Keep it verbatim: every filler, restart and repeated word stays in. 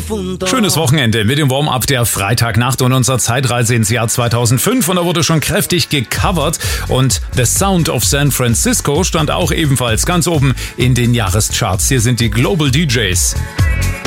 difunto. Schönes Wochenende mit dem Warm-Up der Freitagnacht und unserer Zeitreise ins Jahr zweitausendfünf. Und da wurde schon kräftig gecovert. Und The Sound of San Francisco stand auch ebenfalls ganz oben in den Jahrescharts. Hier sind die Global D Js.